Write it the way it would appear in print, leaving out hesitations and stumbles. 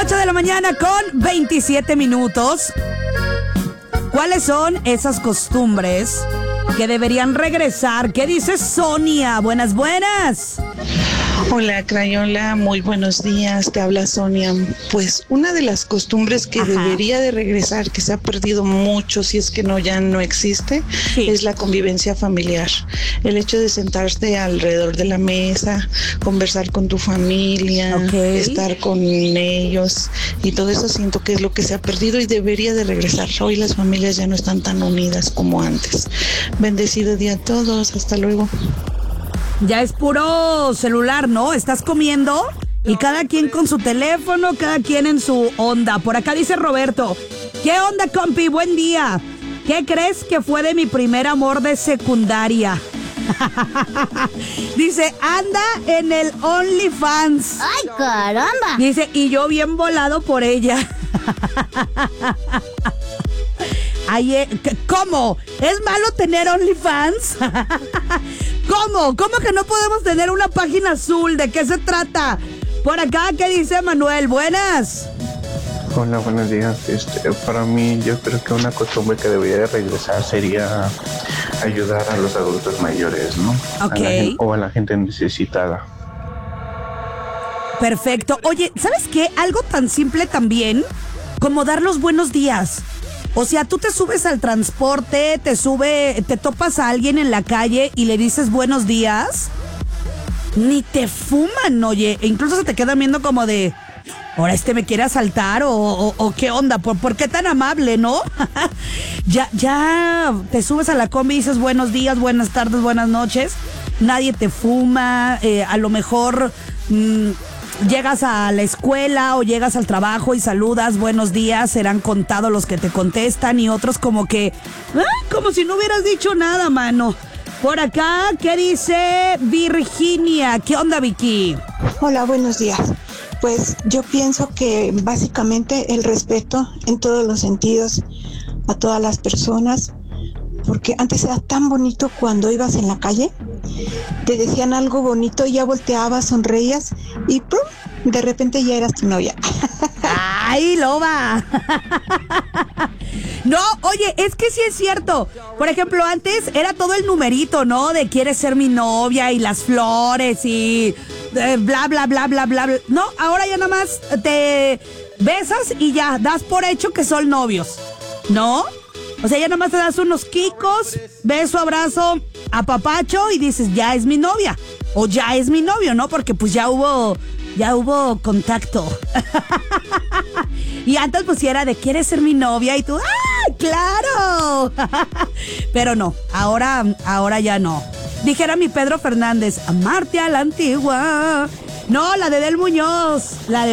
8 de la mañana con 27 minutos. ¿Cuáles son esas costumbres que deberían regresar? ¿Qué dice Sonia? Buenas, buenas. Hola, Crayola, muy buenos días, te habla Sonia. Pues una de las costumbres que debería de regresar, que se ha perdido mucho, si es que no, ya no existe, es la convivencia familiar. El hecho de sentarte alrededor de la mesa, conversar con tu familia, estar con ellos, y todo eso siento que es lo que se ha perdido y debería de regresar. Hoy las familias ya no están tan unidas como antes. Bendecido día a todos, hasta luego. Ya es puro celular, ¿no? Estás comiendo y cada quien con su teléfono, cada quien en su onda. Por acá dice Roberto, ¿qué onda, compi? Buen día. ¿Qué crees que fue de mi primer amor de secundaria? Dice, anda en el OnlyFans. ¡Ay, caramba! Dice, y yo bien volado por ella. Ay, ¿cómo? ¿Es malo tener OnlyFans? ¿Cómo? ¿Cómo que no podemos tener una página azul? ¿De qué se trata? Por acá, ¿qué dice Manuel? Buenas. Hola, buenos días. Para mí, yo creo que una costumbre que debería de regresar sería ayudar a los adultos mayores, ¿no? Ok. O a la gente necesitada. Perfecto. Oye, ¿sabes qué? Algo tan simple también como dar los buenos días. O sea, tú te subes al transporte, te topas a alguien en la calle y le dices buenos días. Ni te fuman, oye. E incluso se te quedan viendo como de, ¿ahora me quiere asaltar o qué onda? ¿Por qué tan amable, no? ya te subes a la combi y dices buenos días, buenas tardes, buenas noches. Nadie te fuma, a lo mejor llegas a la escuela o llegas al trabajo y saludas, buenos días, serán contados los que te contestan y otros como que, como si no hubieras dicho nada, mano. Por acá, ¿qué dice Virginia? ¿Qué onda, Vicky? Hola, buenos días. Pues yo pienso que básicamente el respeto en todos los sentidos a todas las personas, porque antes era tan bonito cuando ibas en la calle, te decían algo bonito y ya volteabas, sonreías y ¡pum!, de repente ya eras tu novia. ¡Ay, loba! No, oye, es que sí es cierto. Por ejemplo, antes era todo el numerito, ¿no? De quieres ser mi novia y las flores y bla, bla, bla, bla, bla, bla. No, ahora ya nada más te besas y ya das por hecho que son novios, ¿no? O sea, ya nada más te das unos quicos, beso, abrazo, apapacho y dices, ya es mi novia. O ya es mi novio, ¿no? Porque pues ya hubo contacto. Y antes pues era de, ¿quieres ser mi novia? Y tú, ¡ah, claro! Pero no, ahora ya no. Dijera mi Pedro Fernández, amarte a la antigua. No, la de Del Muñoz, la de